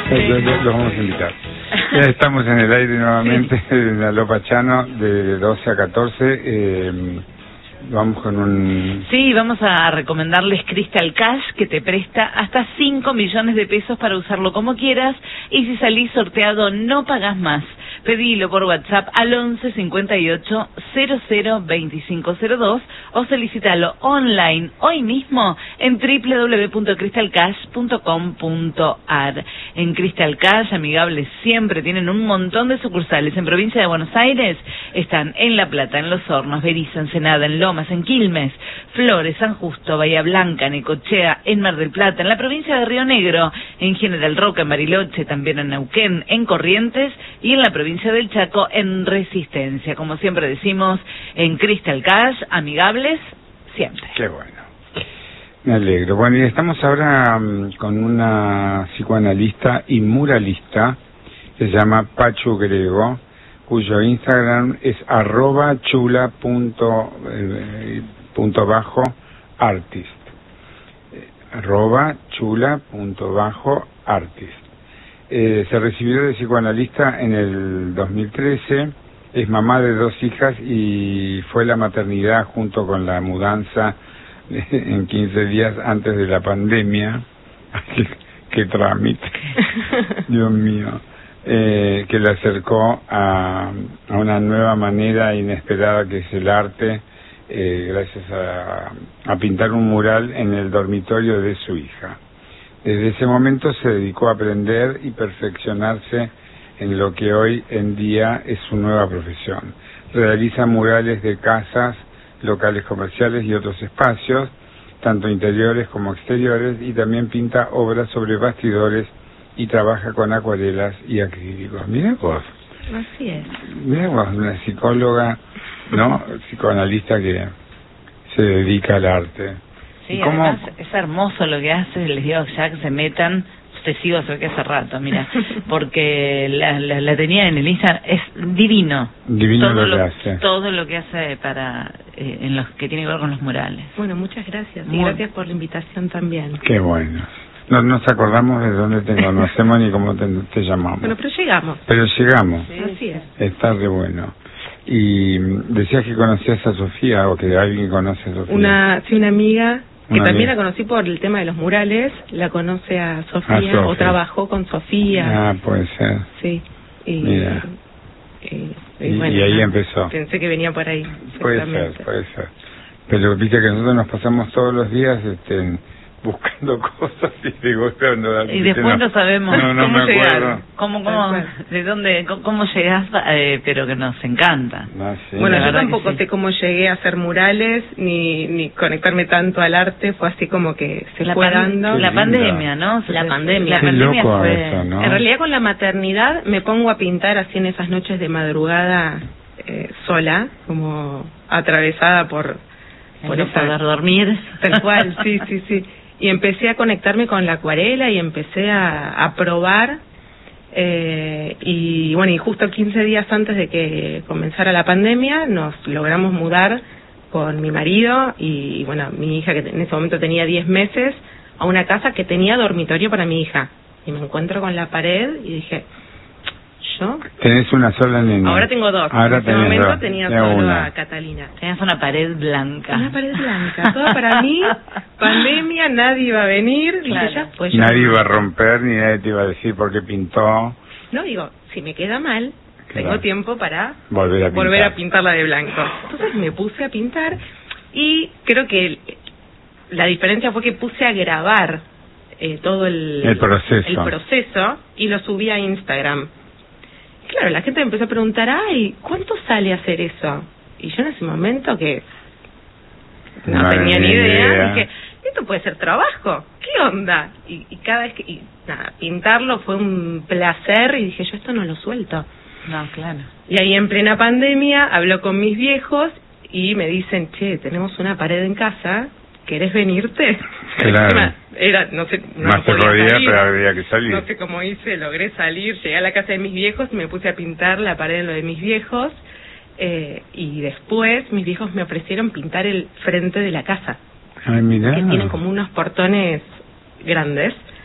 Los vamos a invitar. Ya estamos en el aire nuevamente, en la Lopa Chano, de 12 a 14. Vamos con un... Sí, vamos a recomendarles Crystal Cash, que te presta hasta 5 millones de pesos para usarlo como quieras, y si salís sorteado no pagás más. Pedilo por WhatsApp al 11 58 00 2502 o solicítalo online hoy mismo en www.crystalcash.com.ar. En Crystal Cash, amigables siempre, tienen un montón de sucursales. En Provincia de Buenos Aires están en La Plata, en Los Hornos, Berizo, Ensenada, en Lomas, en Quilmes, Flores, San Justo, Bahía Blanca, Necochea, en Mar del Plata, en la provincia de Río Negro, en General Roca, en Bariloche, también en Neuquén, en Corrientes y en la provincia del Chaco, en Resistencia. Como siempre decimos, en Crystal Cash, amigables siempre. Qué bueno. Me alegro. Bueno, y estamos ahora con una psicoanalista y muralista que se llama Pachu Grego, cuyo Instagram es @chula.artist. @chula.artist. Se recibió de psicoanalista en el 2013, es mamá de 2 hijas y fue la maternidad junto con la mudanza en 15 días antes de la pandemia. ¡Qué trámite! Dios mío. Que le acercó a una nueva manera inesperada que es el arte, gracias a pintar un mural en el dormitorio de su hija. Desde ese momento se dedicó a aprender y perfeccionarse en lo que hoy en día es su nueva profesión. Realiza murales de casas, locales comerciales y otros espacios, tanto interiores como exteriores, y también pinta obras sobre bastidores y trabaja con acuarelas y acrílicos. Mirá vos. Así es. Mirá vos, una psicóloga, ¿no? Psicoanalista que se dedica al arte. Sí, además es hermoso lo que hace. Les digo ya que se metan. Te sigo hace que hace rato, mira, porque la tenía en el Instagram. Es divino. Divino todo lo que hace. Todo lo que hace para en los que tiene que ver con los murales. Bueno, muchas gracias. Y gracias por la invitación también. Qué bueno. No nos acordamos de dónde te conocemos ni cómo te llamamos. Bueno, pero llegamos. Pero llegamos. Sí. Así es. Está re bueno. Y decías que conocías a Sofía, o que alguien conoce a Sofía. Una amiga que también la conocí por el tema de los murales, la conoce a Sofía, o trabajó con Sofía. Ah, puede ser. Sí. Mira. Bueno, y ahí empezó. Pensé que venía por ahí. Puede ser. Pero viste que nosotros nos pasamos todos los días buscando cosas y de golpe y después no sabemos cómo llegar, de dónde, cómo llegás, pero que nos encanta. Sí, bueno, yo tampoco sé cómo llegué a hacer murales ni conectarme tanto al arte, fue así como que se fue dando. La pandemia, ¿no? La pandemia fue eso, ¿no? En realidad con la maternidad me pongo a pintar así en esas noches de madrugada, sola, como atravesada por no poder dormir. Tal cual, sí. Y empecé a conectarme con la acuarela y empecé a probar, y bueno, y justo 15 días antes de que comenzara la pandemia nos logramos mudar con mi marido y bueno, mi hija, que en ese momento tenía 10 meses, a una casa que tenía dormitorio para mi hija. Y me encuentro con la pared y dije, ¿yo? ¿Tenés una sola nena? Ahora tengo 2. Ahora en ese momento tenía solo a Catalina. Tenías una pared blanca. Una pared blanca. Todo para mí, pandemia, nadie iba a venir. Claro. Dije, ya, pues nadie iba a romper, ni nadie te iba a decir por qué pintó. No, digo, si me queda mal, tengo tiempo para volver a pintarla de blanco. Entonces me puse a pintar y creo que la diferencia fue que puse a grabar todo el proceso y lo subí a Instagram. Claro, la gente me empezó a preguntar, ay, ¿cuánto sale hacer eso? Y yo en ese momento que no tenía ni idea, dije, esto puede ser trabajo, ¿qué onda? Y cada vez que, pintarlo fue un placer y dije, yo esto no lo suelto. No, claro. Y ahí en plena pandemia hablo con mis viejos y me dicen, che, tenemos una pared en casa, ¿querés venirte? Claro. No sé, más te podía, pero había que salir. No sé cómo hice, logré salir, llegué a la casa de mis viejos y me puse a pintar la pared en lo de mis viejos, y después mis viejos me ofrecieron pintar el frente de la casa. Ay, mirá. Que tienen como unos portones grandes,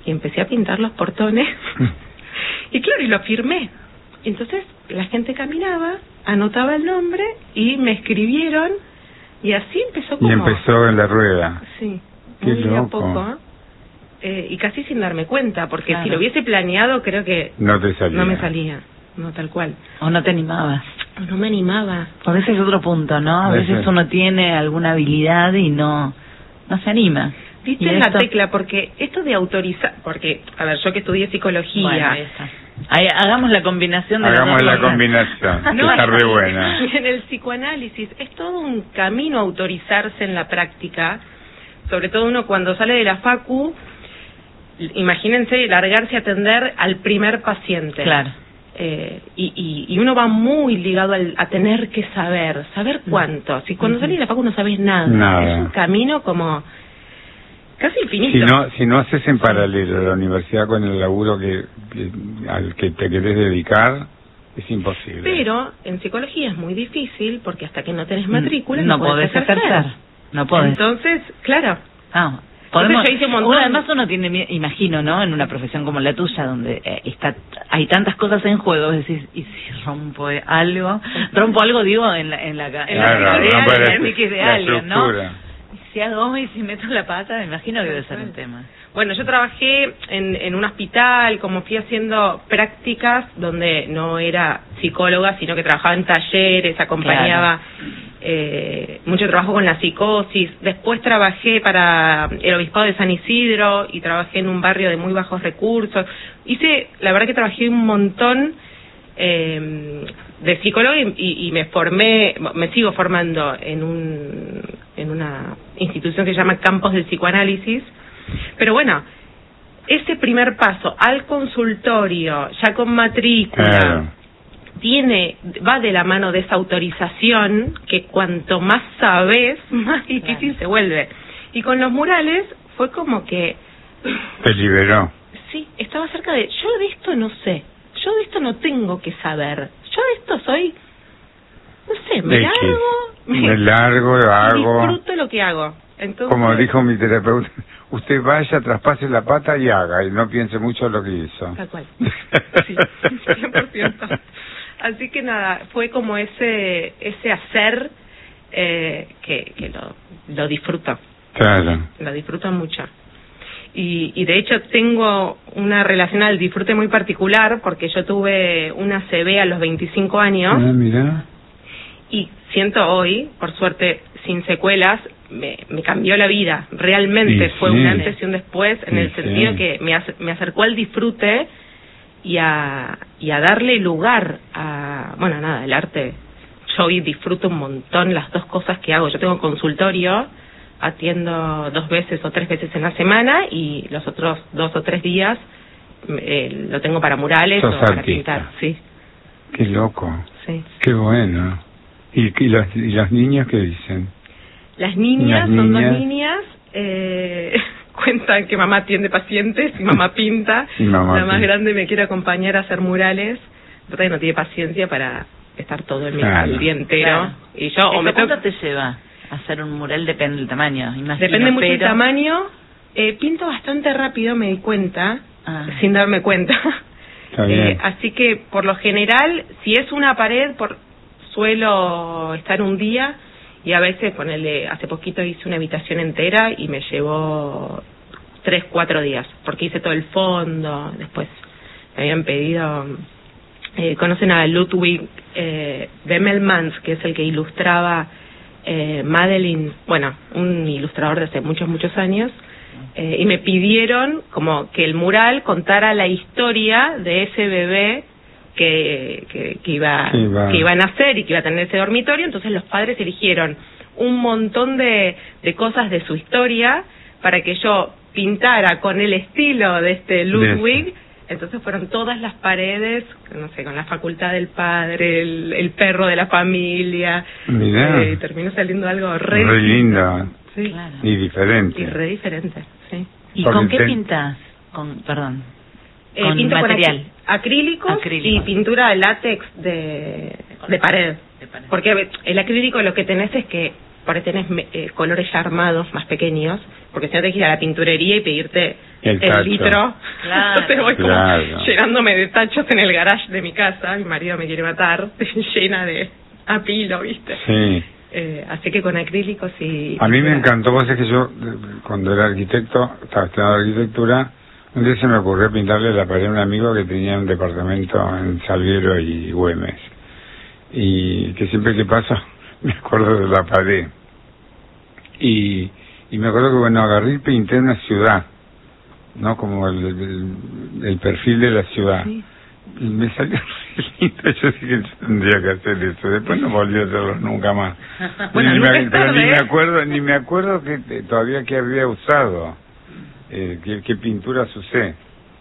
y empecé a pintar los portones. Y claro, y lo firmé. Entonces la gente caminaba, anotaba el nombre y me escribieron, y así empezó como... Y empezó en la rueda. Sí, qué muy loco. de a poco. Y casi sin darme cuenta, porque claro, si lo hubiese planeado, creo que no te salía. No me salía, no tal cual. O no te animabas. O no me animaba. Por ese es otro punto, ¿no? A veces uno tiene alguna habilidad y no se anima. Diste en la tecla, porque esto de autorizar, porque, a ver, yo que estudié psicología... Bueno, ahí, hagamos la combinación de Hagamos las la combinación, no, está re buena. En el psicoanálisis es todo un camino autorizarse en la práctica, sobre todo uno cuando sale de la facu. Imagínense largarse a atender al primer paciente. Claro. Y uno va muy ligado a tener que saber cuánto. Si cuando salís de la facu no sabés nada. Es un camino como casi infinito. Si no haces en paralelo la universidad con el laburo al que te querés dedicar, es imposible. Pero en psicología es muy difícil, porque hasta que no tenés matrícula no podés ejercer. No podés. Entonces, claro. Podemos, yo hice un montón. Además uno tiene, imagino, ¿no? En una profesión como la tuya, donde hay tantas cosas en juego, decís, ¿y si rompo algo? Digo, en la psique de alguien, ¿no? Si hago y si meto la pata, me imagino que debe ser un tema. Bueno, yo trabajé en un hospital, como fui haciendo prácticas donde no era psicóloga, sino que trabajaba en talleres, acompañaba... mucho trabajo con la psicosis. Después trabajé para el Obispado de San Isidro y trabajé en un barrio de muy bajos recursos. La verdad que trabajé un montón de psicólogo y me sigo formando en una institución que se llama Campos del Psicoanálisis. Pero bueno, ese primer paso al consultorio, ya con matrícula, va de la mano de esa autorización, que cuanto más sabes, más difícil se vuelve. Y con los murales fue como que... Te liberó. Sí, estaba cerca de... Yo de esto no sé, yo de esto no tengo que saber, yo de esto soy... No sé, me largo, hago... Disfruto lo que hago. Entonces, como dijo mi terapeuta, usted vaya, traspase la pata y haga, y no piense mucho en lo que hizo. Tal cual. Sí, 100%. Así que nada, fue como ese hacer que lo disfruto. Claro. Lo disfruto mucho. Y de hecho tengo una relación al disfrute muy particular, porque yo tuve una CB a los 25 años. Mira. Y siento hoy, por suerte, sin secuelas, me cambió la vida. Realmente fue un antes y un después, en el sentido que me acercó al disfrute y a darle lugar a... Bueno, nada, el arte. Yo hoy disfruto un montón las dos cosas que hago. Yo tengo consultorio, atiendo 2 veces o 3 veces en la semana, y los otros 2 o 3 días lo tengo para murales o para pintar. Sí. Qué loco. Sí. Qué bueno. ¿Y los niños qué dicen? Las niñas son 2 niñas. Cuentan que mamá atiende pacientes y mamá pinta. La más grande me quiere acompañar a hacer murales, pero no tiene paciencia para estar todo el día entero. Claro. Y yo, ¿Cuánto te lleva hacer un mural? Depende del tamaño, imagino. Depende mucho del tamaño. Pinto bastante rápido, me di cuenta, sin darme cuenta. Así que, por lo general, si es una pared, suelo estar un día, y a veces, hace poquito hice una habitación entera y me llevó 3-4 días, porque hice todo el fondo. Después me habían pedido... conocen a Ludwig Bemelmans, que es el que ilustraba Madeline, bueno, un ilustrador de hace muchos años, y me pidieron como que el mural contara la historia de ese bebé que iba a nacer y que iba a tener ese dormitorio. Entonces los padres eligieron un montón de cosas de su historia para que yo pintara con el estilo de este Ludwig. Entonces fueron todas las paredes, no sé, con la facultad del padre, el perro de la familia. Y terminó saliendo algo re lindo. Sí. Claro. Y diferente. Y re diferente, sí. ¿Y con qué pintas? Perdón. Pinto material. Con acrílicos y pintura de látex de pared. Porque el acrílico lo que tenés es que por ahí tenés colores ya armados más pequeños, porque si no tenés que ir a la pinturería y pedirte el litro. Claro. Entonces voy como llenándome de tachos en el garage de mi casa, mi marido me quiere matar, llena de apilo, ¿viste? Sí. Así que con acrílicos y... A mí me encantó, pues es que yo, cuando era arquitecto, estaba estudiando arquitectura, un día se me ocurrió pintarle la pared a un amigo que tenía un departamento en Salguero y Güemes. Y que siempre que paso me acuerdo de la pared. Y me acuerdo que, bueno, agarré y pinté una ciudad, ¿no? Como el perfil de la ciudad. Sí. Y me salió lindo, yo sí que tendría que hacer eso. Después no volví a hacerlo nunca más. Bueno, pero ni me acuerdo que todavía que había usado, qué pinturas usé.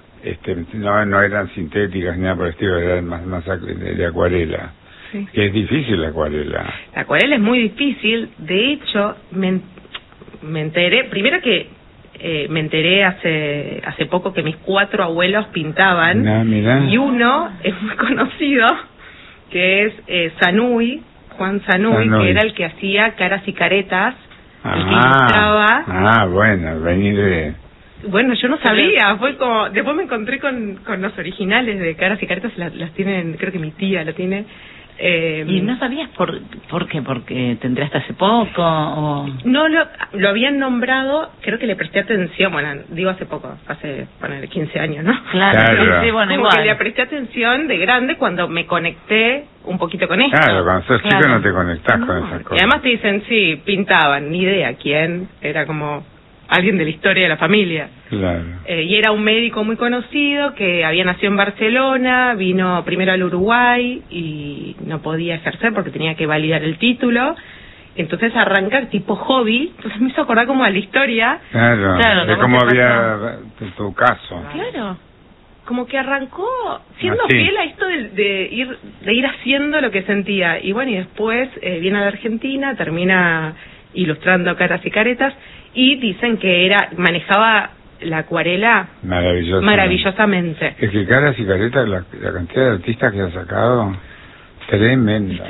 No eran sintéticas ni nada por el estilo, eran más de acuarela. Sí. Que es difícil la acuarela. La acuarela es muy difícil. De hecho, me enteré, primero que me enteré hace poco que mis 4 abuelos pintaban, y uno es muy conocido, que es Sanuy, Juan Sanuy, que era el que hacía Caras y Caretas, el que ilustraba. Bueno, venir de... Bueno, yo no sabía, fue como... Después me encontré con los originales de Caras y Caretas, las tienen, creo que mi tía la tiene. ¿Y no sabías por qué? ¿Porque te enteraste hace poco? O... No, lo habían nombrado, creo que le presté atención, bueno, digo hace poco, hace 15 años, ¿no? Claro. Sí, bueno, como igual. Que le presté atención de grande cuando me conecté un poquito con esto. Claro, cuando sos chico no te conectás con esas cosas. Y además te dicen, sí, pintaban, ni idea quién, era como... alguien de la historia de la familia. Claro. Y era un médico muy conocido que había nacido en Barcelona, vino primero al Uruguay y no podía ejercer porque tenía que validar el título. Entonces arranca tipo hobby, entonces me hizo acordar como a la historia. Claro, de cómo había tu caso. Claro, como que arrancó siendo fiel a esto de ir haciendo lo que sentía. Y bueno, y después viene a la Argentina, termina ilustrando Caras y Caretas, y dicen que manejaba la acuarela maravillosamente. Es que Caras y Caretas, la cantidad de artistas que ha sacado, tremenda.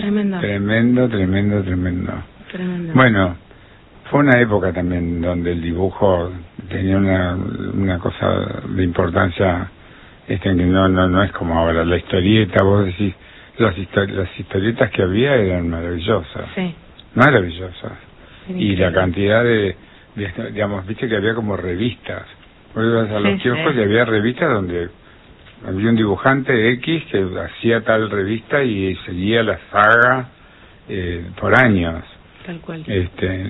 Tremendo. Bueno, fue una época también donde el dibujo tenía una cosa de importancia, que no es como ahora. La historieta, vos decís, las historietas que había eran maravillosas. Sí. Maravillosas. Y la cantidad de digamos, viste que había como revistas. Vos ibas a los kioscos y había revistas donde había un dibujante X que hacía tal revista y seguía la saga por años. Tal cual. Es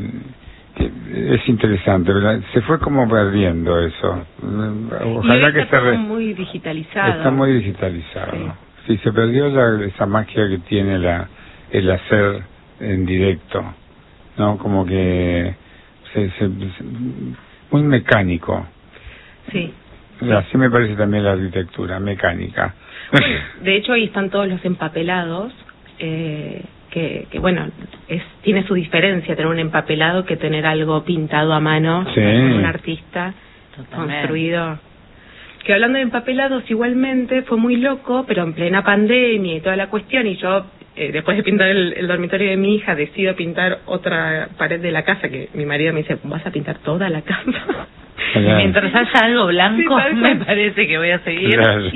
interesante, ¿verdad? Se fue como perdiendo eso. Ojalá que está muy digitalizado. Está muy digitalizado. Sí, se perdió esa magia que tiene el hacer en directo, ¿no? Como que muy mecánico. Sí. Así me parece también la arquitectura, mecánica. Bueno, de hecho ahí están todos los empapelados, que bueno, tiene su diferencia tener un empapelado que tener algo pintado a mano por un artista. Totalmente. Construido. Que hablando de empapelados, igualmente fue muy loco, pero en plena pandemia y toda la cuestión, y yo después de pintar el dormitorio de mi hija, decido pintar otra pared de la casa, que mi marido me dice, ¿vas a pintar toda la casa? Mientras haya algo blanco, me parece que voy a seguir.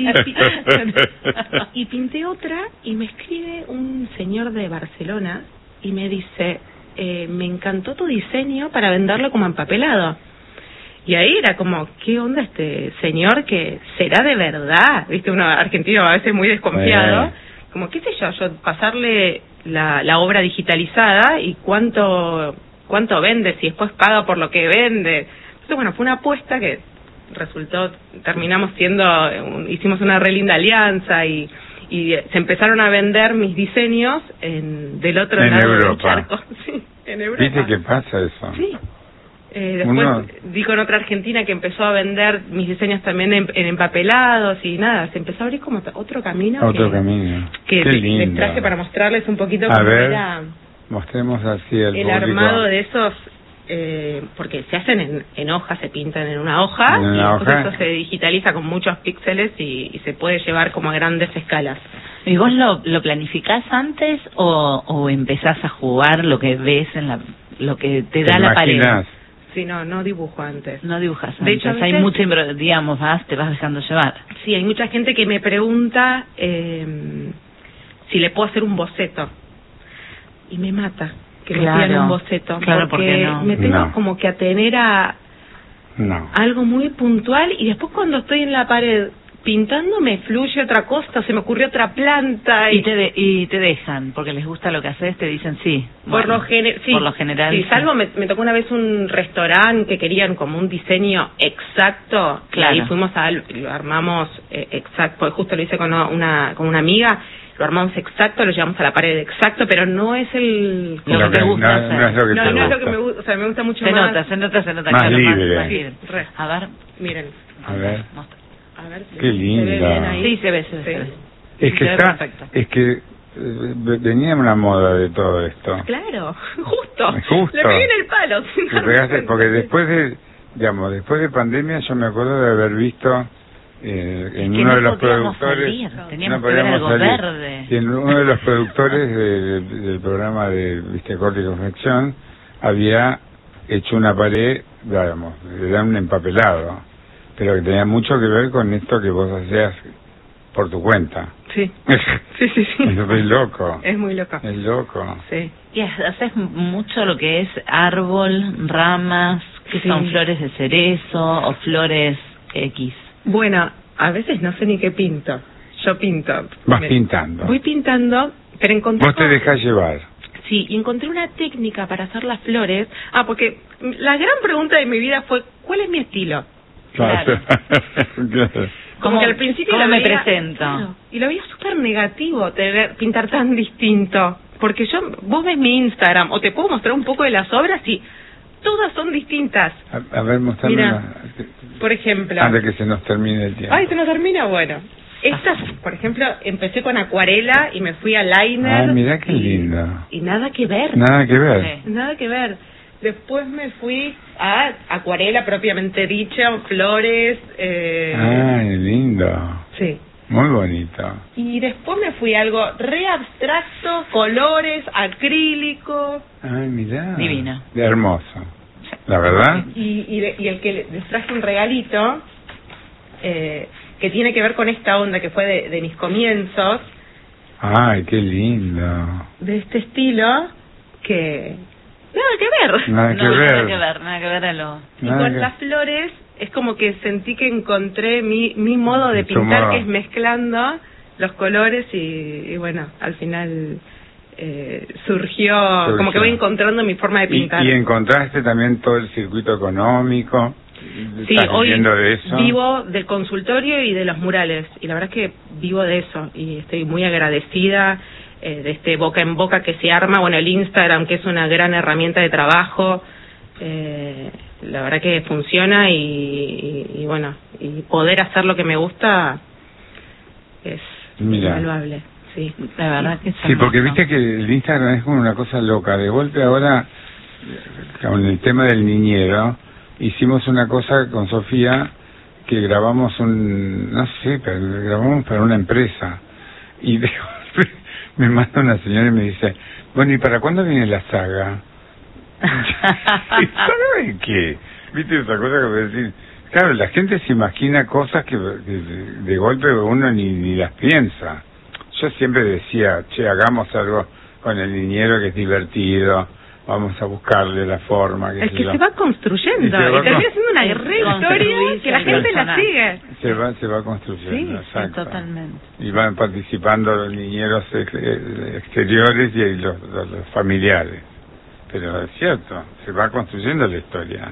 Y pinté otra, y me escribe un señor de Barcelona, y me dice, me encantó tu diseño para venderlo como empapelado. Y ahí era como, ¿qué onda este señor que será de verdad? Viste, uno argentino a veces muy desconfiado. Como, qué sé yo pasarle la obra digitalizada y cuánto vende, si después paga por lo que vende. Entonces, bueno, fue una apuesta que resultó, terminamos hicimos una re linda alianza y se empezaron a vender mis diseños del otro lado del charco. Sí, en Europa. ¿Viste qué pasa eso? Sí. Después di con otra argentina que empezó a vender mis diseños también en empapelados y nada, se empezó a abrir como otro camino. Que les traje para mostrarles un poquito cómo era. Mostremos así el público. Armado de esos, porque se hacen en hojas, se pintan en una hoja, y después eso se digitaliza con muchos píxeles y se puede llevar como a grandes escalas. ¿Y vos lo planificás antes o empezás a jugar lo que ves en lo que te da la pared. Sí, no dibujo antes. No dibujas antes. De hecho, hay mucha, digamos, te vas dejando llevar. Sí, hay mucha gente que me pregunta si le puedo hacer un boceto. Y me mata que me pidan un boceto. Claro, porque no. Me tengo como que atener a algo muy puntual, y después cuando estoy en la pared pintando me fluye otra cosa, se me ocurrió otra planta. Y te dejan, porque les gusta lo que haces, te dicen sí. Por lo general. Sí, salvo me tocó una vez un restaurante que querían como un diseño exacto, claro. Y ahí fuimos lo armamos exacto, porque justo lo hice con una amiga, lo armamos exacto, lo llevamos a la pared exacto, pero no es lo que te gusta hacer. No es lo que te gusta. No es lo que me gusta, o sea, me gusta mucho se más. Se nota. Más claro, libre. Más libre. A ver. Miren. A ver. A ver si qué linda. Sí, se ve. Es que venía una moda de todo esto. Claro, justo. Le pegué en el palo. Porque después de pandemia yo me acuerdo de haber visto en uno de los productores, teníamos que ver algo verde. Y en uno de los productores del programa de Corte y Confección había hecho una pared, digamos, era un empapelado, pero que tenía mucho que ver con esto que vos hacías por tu cuenta. Sí. Sí. Es loco. Es muy loco. Es loco. Sí. Y haces mucho lo que es árbol, ramas, que son flores de cerezo o flores X. Bueno, a veces no sé ni qué pinto. Yo pinto. Pintando. Voy pintando, pero encontré... Vos te dejás llevar. Sí, y encontré una técnica para hacer las flores. Porque la gran pregunta de mi vida fue, ¿cuál es mi estilo? Claro. Como que al principio ¿cómo me veía, presento? Claro, y lo veía súper negativo pintar tan distinto. Porque vos ves mi Instagram, o te puedo mostrar un poco de las obras y todas son distintas. A ver, mostrame. Mira, por ejemplo... Antes que se nos termine el tiempo. Ay, se nos termina, bueno. Estas, por ejemplo, empecé con acuarela y me fui a liner. Ah, mirá qué lindo. Y nada que ver. Nada que ver. Sí. Nada que ver. Después me fui a acuarela propiamente dicha, flores. Ay, lindo. Sí. Muy bonito. Y después me fui a algo re abstracto, colores, acrílico. Ay, mirá. Divino. Hermoso. La verdad. Y el que les traje un regalito, que tiene que ver con esta onda que fue de mis comienzos. Ay, qué lindo. De este estilo, que... Nada que ver. Nada que ver a lo... Y con las flores es como que sentí que encontré mi modo de pintar, que es mezclando los colores y bueno, al final surgió como que voy encontrando mi forma de pintar. Y encontraste también todo el circuito económico. Sí, hoy de eso? Vivo del consultorio y de los murales, y la verdad es que vivo de eso y estoy muy agradecida de este boca en boca que se arma. Bueno, el Instagram, que es una gran herramienta de trabajo, la verdad que funciona y bueno, y poder hacer lo que me gusta es invaluable. Sí, la verdad que sí, porque viste que el Instagram es como una cosa loca. De golpe ahora, con el tema del niñero, hicimos una cosa con Sofía, que grabamos grabamos para una empresa, y de golpe me manda una señora y me dice, bueno, ¿y para cuándo viene la saga? ¿Saben qué? ¿Viste esa cosa que voy a decir? Claro, la gente se imagina cosas que de golpe uno ni las piensa. Yo siempre decía, hagamos algo con el niñero que es divertido, vamos a buscarle la forma. Es que se va construyendo, y termina siendo una re historia que la gente la sigue. Se va construyendo, sí, exacto. Totalmente. Y van participando los niñeros exteriores y los familiares. Pero es cierto, se va construyendo la historia.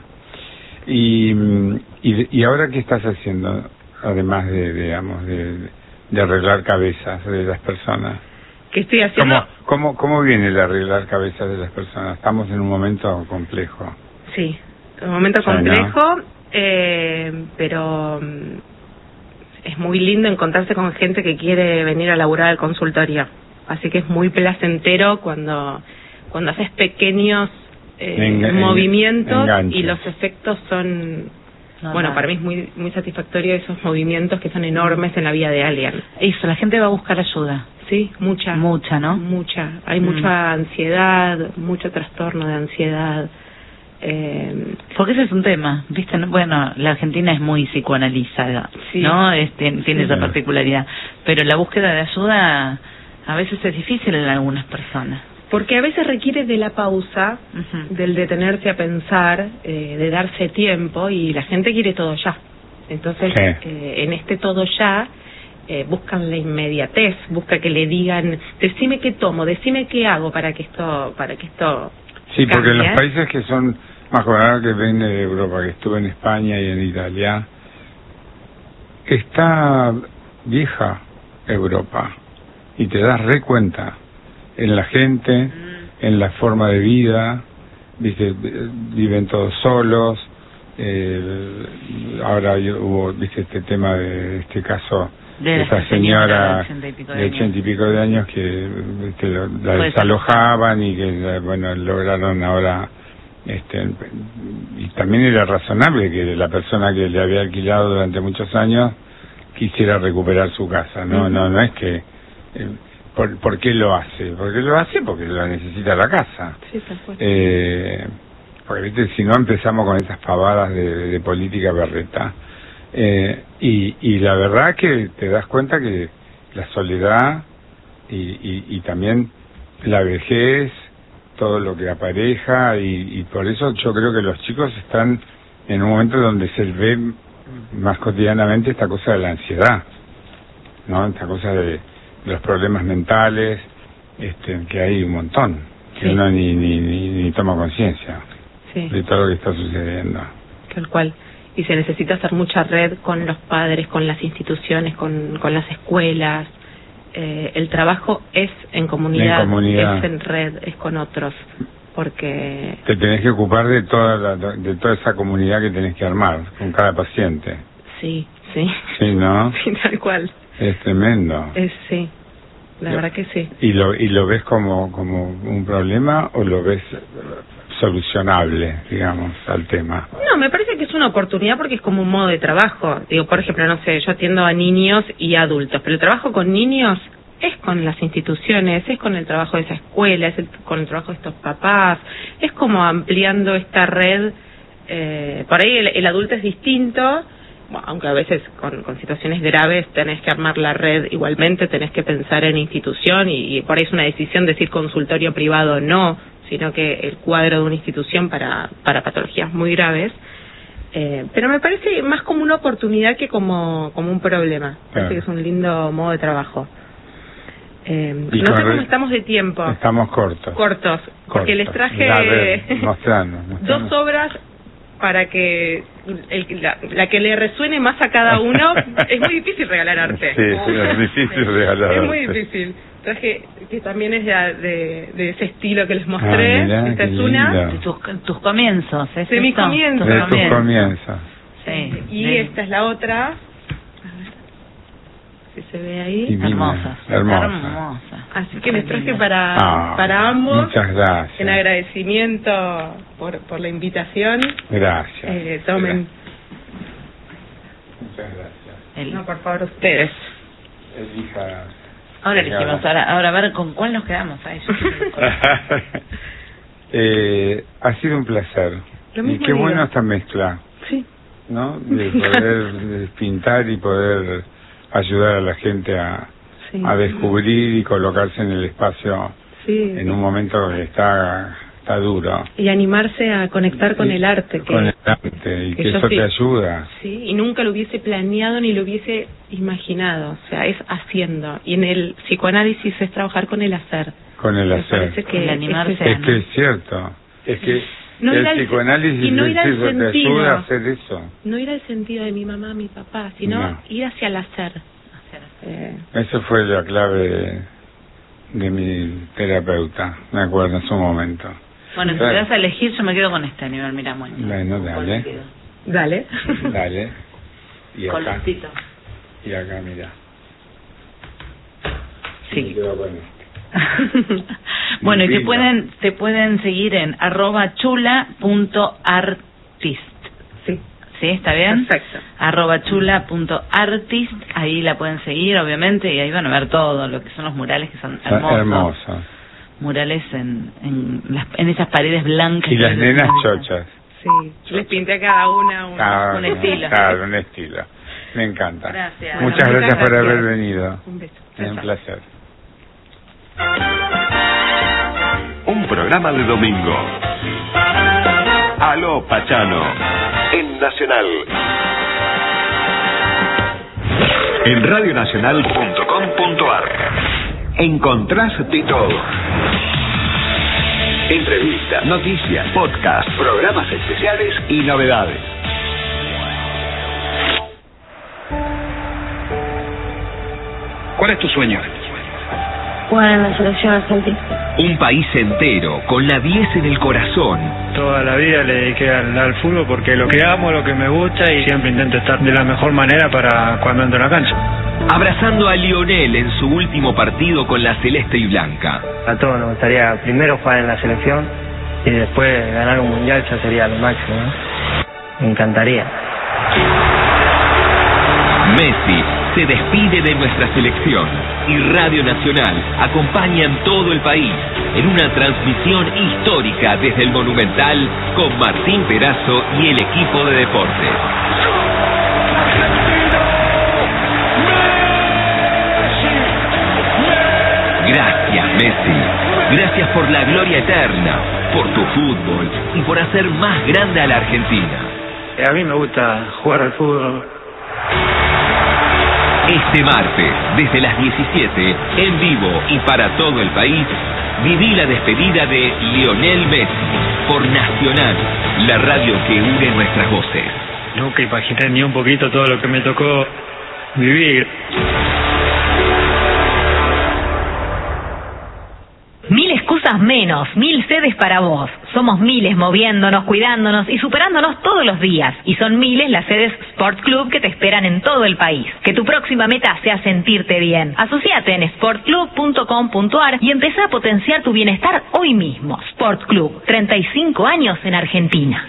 Y ahora, ¿qué estás haciendo? Además de arreglar cabezas de las personas. ¿Qué estoy haciendo? ¿Cómo viene el arreglar cabezas de las personas? Estamos en un momento complejo. Sí, un momento complejo, pero es muy lindo encontrarse con gente que quiere venir a laburar al consultorio. Así que es muy placentero cuando haces pequeños movimientos enganches. Y los efectos son... Bueno, para mí es muy satisfactorio esos movimientos que son enormes en la vida de alguien. Eso, la gente va a buscar ayuda. Sí, mucha. Mucha, ¿no? Mucha. Hay mucha ansiedad, mucho trastorno de ansiedad. Porque ese es un tema, ¿viste? Bueno, la Argentina es muy psicoanalizada, sí, ¿no? Tiene esa particularidad. Pero la búsqueda de ayuda a veces es difícil en algunas personas. Porque a veces requiere de la pausa, del detenerse a pensar, de darse tiempo, y la gente quiere todo ya. Entonces, en este todo ya, buscan la inmediatez, busca que le digan, decime qué tomo, decime qué hago para que esto Sí, porque cambie. En los países que son más modernos, que viene de Europa, que estuve en España y en Italia, está vieja Europa, y te das cuenta en la gente, en la forma de vida, ¿viste? Viven todos solos. Ahora hubo, ¿viste? Este tema de este caso de esta señora de 80 y pico de años que la desalojaban y que lograron ahora y también era razonable que la persona que le había alquilado durante muchos años quisiera recuperar su casa. No es que ¿por qué lo hace? Porque lo hace porque lo necesita la casa. Sí, tal cual. Porque, ¿viste? Si no empezamos con esas pavadas de política berreta. Y la verdad que te das cuenta que la soledad y también la vejez, todo lo que apareja, y por eso yo creo que los chicos están en un momento donde se ve más cotidianamente esta cosa de la ansiedad, ¿no? Esta cosa de los problemas mentales, que hay un montón, que uno ni toma conciencia de todo lo que está sucediendo. Tal cual. Y se necesita hacer mucha red con los padres, con las instituciones, con las escuelas. El trabajo es en comunidad, es en red, es con otros, porque te tenés que ocupar de toda esa comunidad que tenés que armar con cada paciente. Sí, ¿no? Sí, tal cual. Es tremendo. Sí, la verdad que sí. ¿Y lo ves como un problema o lo ves solucionable, digamos, al tema? No, me parece que es una oportunidad porque es como un modo de trabajo. Digo, por ejemplo, no sé, yo atiendo a niños y adultos, pero el trabajo con niños es con las instituciones, es con el trabajo de esa escuela, con el trabajo de estos papás, es como ampliando esta red. Por ahí el adulto es distinto, aunque a veces con situaciones graves tenés que armar la red igualmente, tenés que pensar en institución, y por ahí es una decisión decir consultorio privado no, sino que el cuadro de una institución para patologías muy graves. Pero me parece más como una oportunidad que como un problema. Parece que es un lindo modo de trabajo. No sé cómo estamos de tiempo. Estamos cortos. Porque les traje mostrando. 2 obras para que la que le resuene más a cada uno. Es muy difícil regalar arte. Sí, es difícil regalar arte. Es muy difícil. Traje que también es de ese estilo que les mostré. Mirá, esta es una de tus comienzos. ¿Es de mis comienzos. De tus comienzos. Sí. Y esta es la otra. A ver si se ve ahí. Hermosa. Así que les traje para ambos. Muchas gracias. En agradecimiento por la invitación. Gracias. Tomen. Muchas gracias. No, por favor, ustedes. Elija. Ahora elegimos, ahora a ver con cuál nos quedamos. Ha sido un placer. Y qué bueno esta mezcla. Sí. ¿No? De poder pintar y poder ayudar a la gente a descubrir y colocarse en el espacio en un momento que está duro. Y animarse a conectar con el arte. Con el arte, y que eso te ayuda. Sí, y nunca lo hubiese planeado ni lo hubiese imaginado. O sea, es haciendo. Y en el psicoanálisis es trabajar con el hacer. Con el hacer. Parece que animarse. Es que es cierto. Es que el psicoanálisis te ayuda a hacer eso. No ir al sentido de mi mamá, mi papá, sino ir hacia el hacer. Eso fue la clave de mi terapeuta, me acuerdo en su momento. Bueno, si te vas a elegir, yo me quedo con este nivel, mira, muy bien. Bueno, Dale. Y acá. Colorcito. Y acá, mira. Sí. Me quedo con este. Bueno, y te pueden seguir en @chula.artist. Sí. ¿Sí? ¿Está bien? Perfecto. @chula.artist, ahí la pueden seguir, obviamente, y ahí van a ver todo lo que son los murales, que son hermosos. Murales en esas paredes blancas. Y las nenas chochas. Sí, les pinté a cada una un estilo. Claro, un estilo. Me encanta. Gracias. Muchas gracias por haber venido. Un beso. Es un placer. Un programa de domingo. Aló Pachano, en Nacional. En radionacional.com.ar encontrás de todo. Entrevistas, noticias, podcast, programas especiales y novedades. ¿Cuál es tu sueño? Jugar en la selección argentina. Un país entero, con la 10 en el corazón. Toda la vida le dediqué al fútbol porque lo que amo, lo que me gusta, y siempre intento estar de la mejor manera para cuando entro en la cancha. Abrazando a Lionel en su último partido con la celeste y blanca. A todos nos gustaría primero jugar en la selección y después ganar un mundial, ya sería lo máximo, ¿no? Me encantaría. Messi se despide de nuestra selección y Radio Nacional acompaña en todo el país en una transmisión histórica desde el Monumental con Martín Perazo y el equipo de deportes. Gracias, Messi. Gracias por la gloria eterna, por tu fútbol y por hacer más grande a la Argentina. A mí me gusta jugar al fútbol. Este martes, desde las 17, en vivo y para todo el país, viví la despedida de Lionel Messi por Nacional, la radio que une nuestras voces. Nunca imaginé ni un poquito todo lo que me tocó vivir. 1000 excusas menos, 1000 sedes para vos. Somos miles moviéndonos, cuidándonos y superándonos todos los días. Y son miles las sedes Sport Club que te esperan en todo el país. Que tu próxima meta sea sentirte bien. Asociate en sportclub.com.ar y empezá a potenciar tu bienestar hoy mismo. Sport Club, 35 años en Argentina.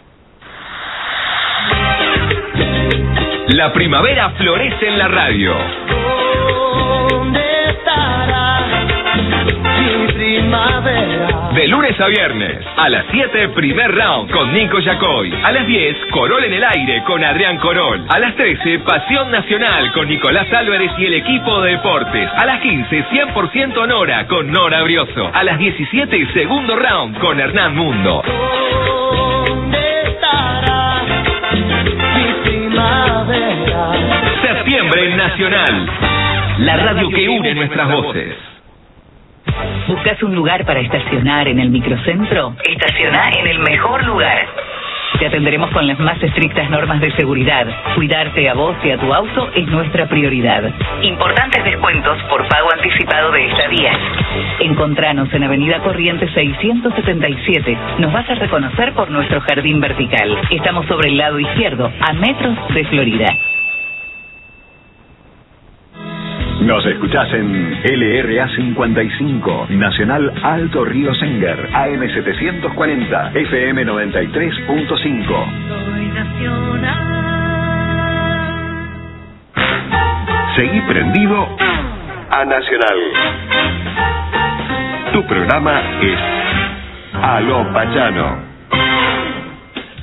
La primavera florece en la radio. ¿Dónde estará mi primavera? De lunes a viernes, a las 7, primer round con Nico Yacoy. A las 10, Corol en el aire con Adrián Corol. A las 13, Pasión Nacional con Nicolás Álvarez y el equipo de deportes. A las 15, 100% Nora con Nora Brioso. A las 17, segundo round con Hernán Mundo. ¿Dónde estará mi primavera? Septiembre en Nacional, la radio que une nuestras voces. ¿Buscas un lugar para estacionar en el microcentro? Estaciona en el mejor lugar. Te atenderemos con las más estrictas normas de seguridad. Cuidarte a vos y a tu auto es nuestra prioridad. Importantes descuentos por pago anticipado de estadías. Encontranos en Avenida Corrientes 677. Nos vas a reconocer por nuestro jardín vertical. Estamos sobre el lado izquierdo, a metros de Florida. Nos escuchás en LRA 55, Nacional Alto Río Senger, AM 740, FM 93.5. Soy nacional. Seguí prendido a Nacional. Tu programa es Aló Pachano.